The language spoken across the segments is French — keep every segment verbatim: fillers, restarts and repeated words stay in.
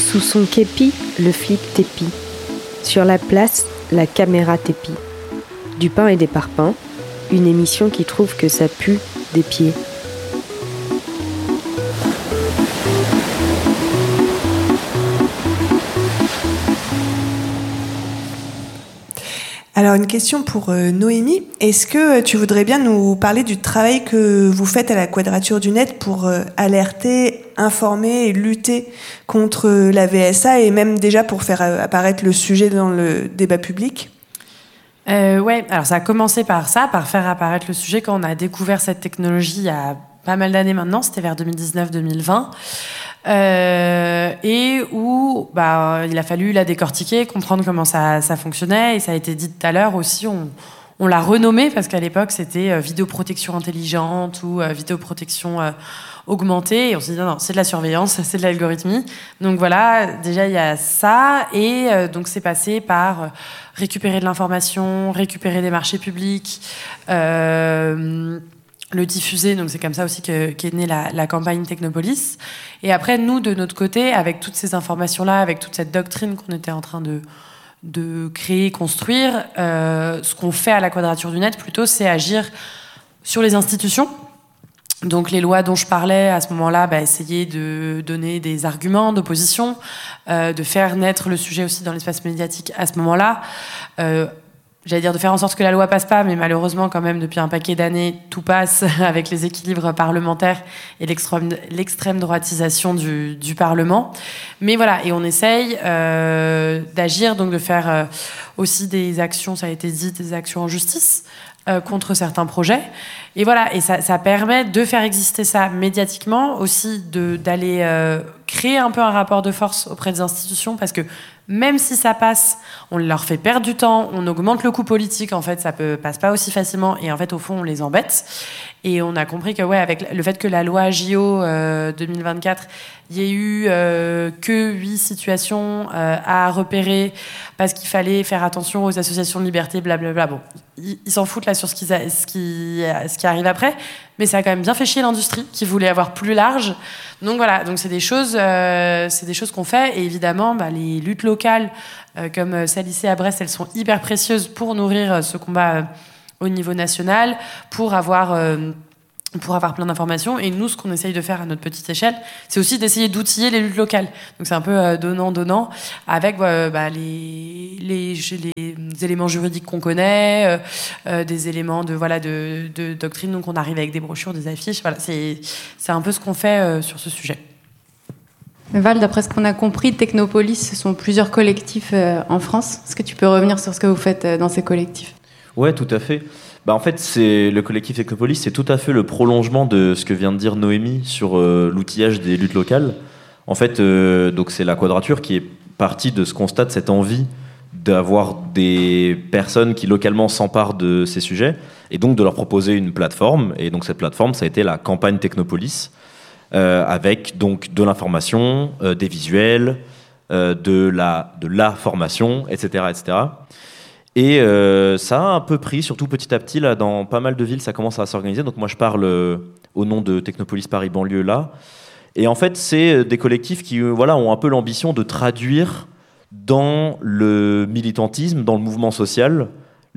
Sous son képi, le flic t'épie. Sur la place, la caméra t'épie. Du pain et des parpaings, une émission qui trouve que ça pue des pieds. Alors une question pour euh, Noémie. Est-ce que tu voudrais bien nous parler du travail que vous faites à la Quadrature du Net pour euh, alerter, informer et lutter contre la V S A et même déjà pour faire apparaître le sujet dans le débat public ? Euh, ouais, alors ça a commencé par ça, par faire apparaître le sujet quand on a découvert cette technologie il y a pas mal d'années maintenant, c'était vers deux mille dix-neuf deux mille vingt. Euh, et où bah, il a fallu la décortiquer, comprendre comment ça, ça fonctionnait. Et ça a été dit tout à l'heure aussi, on, on l'a renommé parce qu'à l'époque c'était euh, vidéoprotection intelligente ou euh, vidéoprotection euh, augmentée. Et on s'est dit non, non, c'est de la surveillance, c'est de l'algorithmie. Donc voilà, déjà il y a ça. Et euh, donc c'est passé par euh, récupérer de l'information, récupérer des marchés publics, euh, le diffuser, donc c'est comme ça aussi que, qu'est née la, la campagne Technopolis. Et après, nous, de notre côté, avec toutes ces informations-là, avec toute cette doctrine qu'on était en train de, de créer, construire, euh, ce qu'on fait à la Quadrature du Net, plutôt, c'est agir sur les institutions. Donc les lois dont je parlais à ce moment-là, bah, essayer de donner des arguments d'opposition, euh, de faire naître le sujet aussi dans l'espace médiatique à ce moment-là, euh, J'allais dire de faire en sorte que la loi passe pas, mais malheureusement, quand même, depuis un paquet d'années, tout passe avec les équilibres parlementaires et l'extrême, l'extrême droitisation du, du Parlement. Mais voilà, et on essaye euh, d'agir, donc de faire euh, aussi des actions, ça a été dit, des actions en justice euh, contre certains projets. Et voilà, et ça, ça permet de faire exister ça médiatiquement, aussi de, d'aller euh, créer un peu un rapport de force auprès des institutions, parce que même si ça passe, on leur fait perdre du temps, on augmente le coût politique, en fait, ça ne passe pas aussi facilement, et en fait, au fond, on les embête. Et on a compris que, ouais, avec le fait que la loi J O euh, deux mille vingt-quatre, il y ait eu euh, que huit situations euh, à repérer, parce qu'il fallait faire attention aux associations de liberté, blablabla. Bon, ils, ils s'en foutent là sur ce qui, ce, qui, ce qui arrive après, mais ça a quand même bien fait chier l'industrie, qui voulait avoir plus large. Donc voilà, donc c'est des choses, euh, c'est des choses qu'on fait, et évidemment, bah, les luttes locales, euh, comme celle ici à Brest, elles sont hyper précieuses pour nourrir ce combat euh, au niveau national, pour avoir, euh, pour avoir plein d'informations. Et nous, ce qu'on essaye de faire à notre petite échelle, c'est aussi d'essayer d'outiller les luttes locales. Donc c'est un peu euh, donnant-donnant, avec euh, bah, les, les, les éléments juridiques qu'on connaît, euh, euh, des éléments de, voilà, de, de doctrine. Donc on arrive avec des brochures, des affiches. Voilà, c'est, c'est un peu ce qu'on fait euh, sur ce sujet. Val, d'après ce qu'on a compris, Technopolis, ce sont plusieurs collectifs euh, en France. Est-ce que tu peux revenir sur ce que vous faites euh, dans ces collectifs ? Ouais, tout à fait. Bah, en fait, c'est, le collectif Technopolis, c'est tout à fait le prolongement de ce que vient de dire Noémie sur euh, l'outillage des luttes locales. En fait, euh, donc c'est la Quadrature qui est partie de ce constat, de cette envie d'avoir des personnes qui localement s'emparent de ces sujets, et donc de leur proposer une plateforme. Et donc cette plateforme, ça a été la campagne Technopolis, euh, avec donc de l'information, euh, des visuels, euh, de la de la formation, et cetera, et cetera. Et euh, ça a un peu pris, surtout petit à petit, là, dans pas mal de villes, ça commence à s'organiser. Donc moi, je parle euh, au nom de Technopolis Paris Banlieue, là. Et en fait, c'est des collectifs qui euh, voilà, ont un peu l'ambition de traduire dans le militantisme, dans le mouvement social,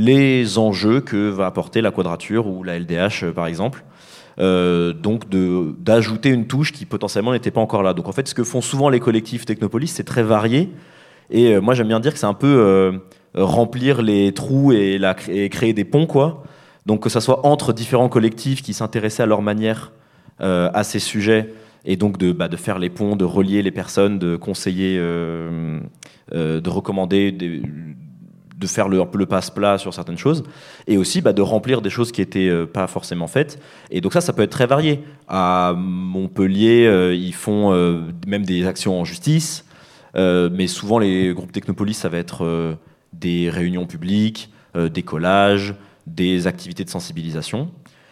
les enjeux que va apporter la Quadrature ou la L D H, euh, par exemple. Euh, donc de, d'ajouter une touche qui potentiellement n'était pas encore là. Donc en fait, ce que font souvent les collectifs Technopolis, c'est très varié. Et euh, moi, j'aime bien dire que c'est un peu... Euh, remplir les trous et, la, et créer des ponts, quoi. Donc que ça soit entre différents collectifs qui s'intéressaient à leur manière euh, à ces sujets, et donc de, bah, de faire les ponts, de relier les personnes, de conseiller, euh, euh, de recommander, de, de faire le, un peu le passe-plat sur certaines choses, et aussi bah, de remplir des choses qui n'étaient euh, pas forcément faites. Et donc ça, ça peut être très varié. À Montpellier, euh, ils font euh, même des actions en justice, euh, mais souvent les groupes Technopolis, ça va être... Euh, des réunions publiques, euh, des collages, des activités de sensibilisation.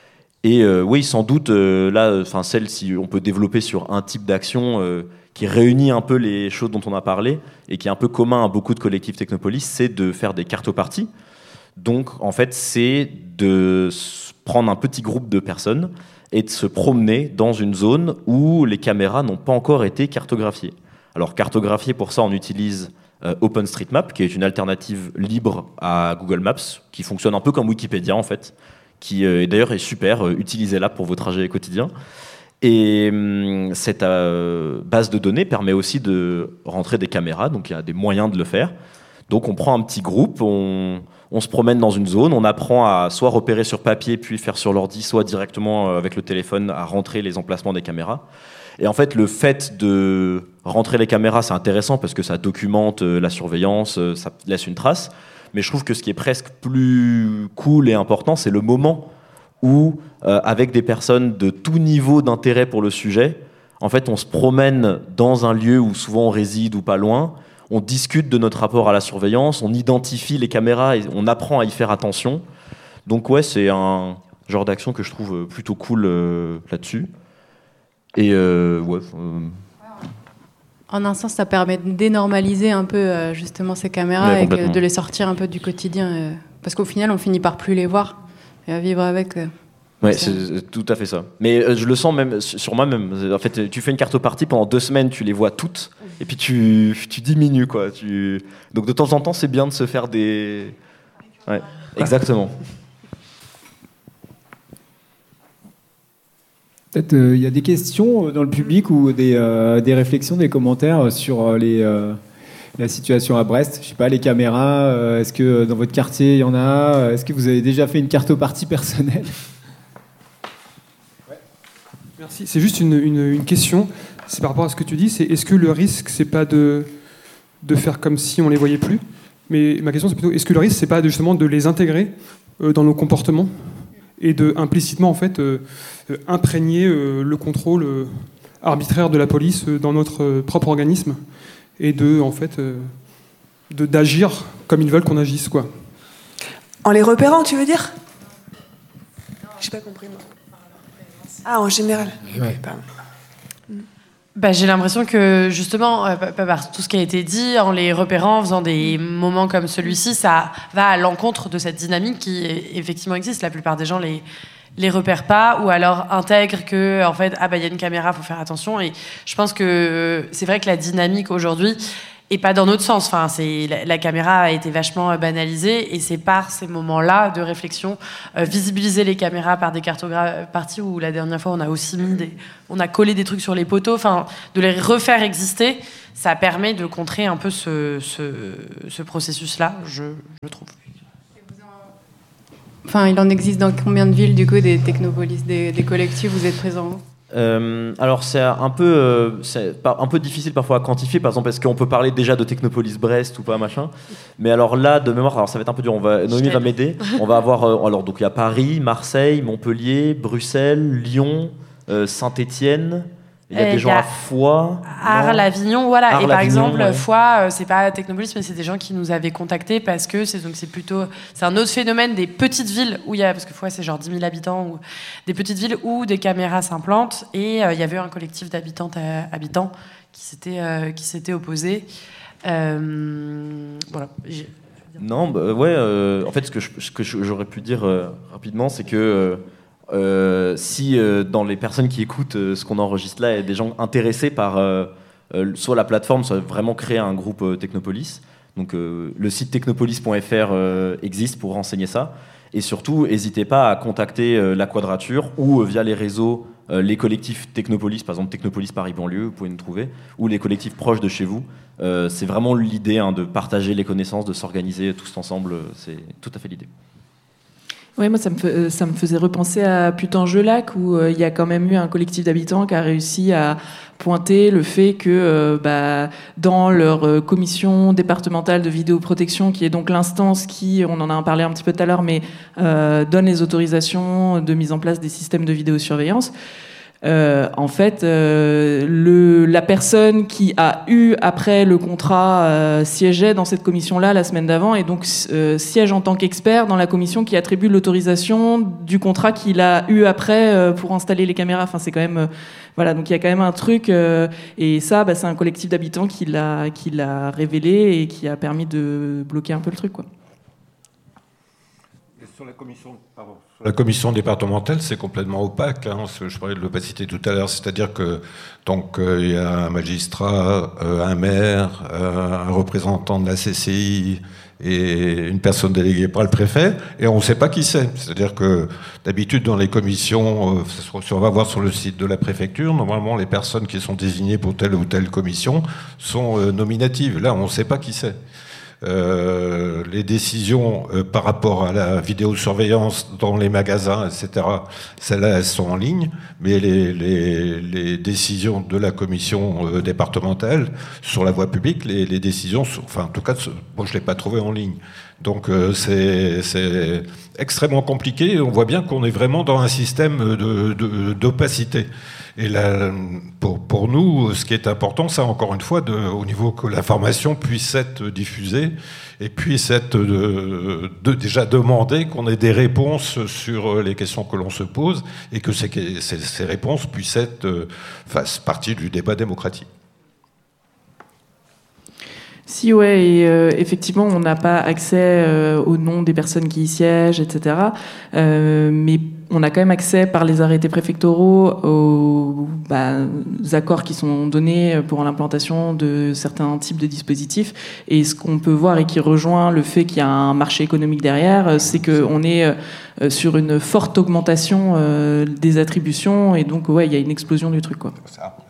Et euh, oui, sans doute, euh, là, enfin, celle, si on peut développer sur un type d'action euh, qui réunit un peu les choses dont on a parlé et qui est un peu commun à beaucoup de collectifs Technopolis, c'est de faire des cartoparties. Donc, en fait, c'est de prendre un petit groupe de personnes et de se promener dans une zone où les caméras n'ont pas encore été cartographiées. Alors cartographier, pour ça, on utilise euh, OpenStreetMap, qui est une alternative libre à Google Maps, qui fonctionne un peu comme Wikipédia en fait, qui euh, d'ailleurs est super, euh, utilisez-la pour vos trajets quotidiens. Et hum, cette euh, base de données permet aussi de rentrer des caméras, donc il y a des moyens de le faire. Donc on prend un petit groupe, on, on se promène dans une zone, on apprend à soit repérer sur papier, puis faire sur l'ordi, soit directement avec le téléphone à rentrer les emplacements des caméras. Et en fait, le fait de rentrer les caméras, c'est intéressant parce que ça documente la surveillance, ça laisse une trace. Mais je trouve que ce qui est presque plus cool et important, c'est le moment où, euh, avec des personnes de tout niveau d'intérêt pour le sujet, en fait, on se promène dans un lieu où souvent on réside ou pas loin, on discute de notre rapport à la surveillance, on identifie les caméras et on apprend à y faire attention. Donc ouais, c'est un genre d'action que je trouve plutôt cool euh, là-dessus. Et euh, ouais. Euh... En un sens, ça permet de dénormaliser un peu euh, justement ces caméras Ouais, et que, de les sortir un peu du quotidien. Euh, parce qu'au final, on finit par plus les voir et à vivre avec. Euh, ouais, c'est tout à fait ça. Mais euh, je le sens même sur moi-même. En fait, tu fais une cartopartie pendant deux semaines, tu les vois toutes, et puis tu, tu diminues quoi. Tu... Donc de temps en temps, c'est bien de se faire des. Ouais, exactement. Peut-être il euh, y a des questions dans le public ou des, euh, des réflexions, des commentaires sur les, euh, la situation à Brest. Je sais pas, les caméras, euh, est-ce que dans votre quartier il y en a? Est-ce que vous avez déjà fait une cartopartie personnelle? Ouais. Merci. C'est juste une, une, une question. C'est par rapport à ce que tu dis. C'est est-ce que le risque, c'est pas de, de faire comme si on les voyait plus? Mais ma question, c'est plutôt est-ce que le risque, c'est pas de, justement de les intégrer euh, dans nos comportements et de implicitement en fait euh, euh, imprégner euh, le contrôle euh, arbitraire de la police euh, dans notre euh, propre organisme et de en fait euh, de d'agir comme ils veulent qu'on agisse quoi. En les repérant, tu veux dire? J'ai pas compris moi. Ah, en général. Ouais. Pardon. Bah, j'ai l'impression que justement, euh, par tout ce qui a été dit, en les repérant, en faisant des moments comme celui-ci, ça va à l'encontre de cette dynamique qui effectivement existe. La plupart des gens les les repèrent pas ou alors intègrent que en fait ah bah il y a une caméra, faut faire attention. Et je pense que c'est vrai que la dynamique aujourd'hui et pas dans notre sens. Enfin, c'est la, la caméra a été vachement banalisée et c'est par ces moments-là de réflexion, euh, visibiliser les caméras par des cartographies où la dernière fois on a aussi mis des, on a collé des trucs sur les poteaux. Enfin, de les refaire exister, ça permet de contrer un peu ce, ce, ce processus-là, je, je trouve. Enfin, il en existe dans combien de villes du coup des technopolis, des, des collectifs? Vous êtes présents? Euh, alors c'est un peu, euh, c'est un peu difficile parfois à quantifier, par exemple, est-ce qu'on peut parler déjà de Technopolis Brest ou pas, machin. Mais alors là, de mémoire, alors ça va être un peu dur. On va, Noémie va m'aider. On va avoir, euh, alors donc il y a Paris, Marseille, Montpellier, Bruxelles, Lyon, euh, Saint-Étienne. Il y a Et des gens y a à Foix, Arles, Avignon, voilà. Arles, et par Avignon, exemple, ouais. Foix, euh, c'est pas Technopolis, mais c'est des gens qui nous avaient contactés parce que c'est donc c'est plutôt c'est un autre phénomène des petites villes où il y a parce que Foix c'est genre dix mille habitants ou des petites villes où des caméras s'implantent et euh, il y avait un collectif d'habitantes à habitants qui s'était euh, qui s'était opposé. Euh, voilà. J'ai... Non, bah, ouais. Euh, en fait, ce que, je, ce que j'aurais pu dire euh, rapidement, c'est que euh, Euh, si euh, dans les personnes qui écoutent euh, ce qu'on enregistre là, il y a des gens intéressés par euh, euh, soit la plateforme, soit vraiment créer un groupe euh, Technopolis. Donc euh, le site technopolis point f r euh, existe pour renseigner ça. Et surtout, n'hésitez pas à contacter euh, la Quadrature ou euh, via les réseaux, euh, les collectifs Technopolis, par exemple Technopolis Paris Banlieue, vous pouvez nous trouver, ou les collectifs proches de chez vous. Euh, c'est vraiment l'idée hein, de partager les connaissances, de s'organiser tous ensemble. C'est tout à fait l'idée. Oui, moi, ça me, fait, ça me faisait repenser à Putanjeux-Lac, où euh, il y a quand même eu un collectif d'habitants qui a réussi à pointer le fait que euh, bah, dans leur euh, commission départementale de vidéoprotection, qui est donc l'instance qui, on en a parlé un petit peu tout à l'heure, mais euh, donne les autorisations de mise en place des systèmes de vidéosurveillance, Euh, en fait, euh, le, la personne qui a eu après le contrat euh, siégeait dans cette commission-là la semaine d'avant et donc euh, siège en tant qu'expert dans la commission qui attribue l'autorisation du contrat qu'il a eu après euh, pour installer les caméras. Enfin, c'est quand même euh, voilà. Donc il y a quand même un truc euh, et ça, bah, c'est un collectif d'habitants qui l'a qui l'a révélé et qui a permis de bloquer un peu le truc, quoi. sur la commission, pardon, sur la commission départementale, c'est complètement opaque. Hein. Je parlais de l'opacité tout à l'heure, c'est-à-dire que donc euh, il y a un magistrat, euh, un maire, euh, un représentant de la C C I et une personne déléguée par le préfet, et on ne sait pas qui c'est. C'est-à-dire que d'habitude dans les commissions, euh, si on va voir sur le site de la préfecture, normalement les personnes qui sont désignées pour telle ou telle commission sont euh, nominatives. Là, on ne sait pas qui c'est. Euh, les décisions euh, par rapport à la vidéosurveillance dans les magasins, et cetera, celles-là, elles sont en ligne, mais les, les, les décisions de la commission euh, départementale sur la voie publique, les, les décisions, sont, enfin en tout cas, moi je ne l'ai pas trouvé en ligne. Donc euh, c'est, c'est extrêmement compliqué, et on voit bien qu'on est vraiment dans un système de, de, d'opacité. Et là, pour, pour nous, ce qui est important, c'est encore une fois, de, au niveau que l'information puisse être diffusée et puisse être de, de, déjà demandée, qu'on ait des réponses sur les questions que l'on se pose et que ces, ces, ces réponses puissent être fassent partie du débat démocratique. Si, ouais, et euh, effectivement, on n'a pas accès euh, au nom des personnes qui y siègent, et cetera. Euh, mais on a quand même accès par les arrêtés préfectoraux aux, bah, aux accords qui sont donnés pour l'implantation de certains types de dispositifs. Et ce qu'on peut voir et qui rejoint le fait qu'il y a un marché économique derrière, c'est qu'on est euh, sur une forte augmentation euh, des attributions. Et donc, ouais, il y a une explosion du truc, quoi. Ça.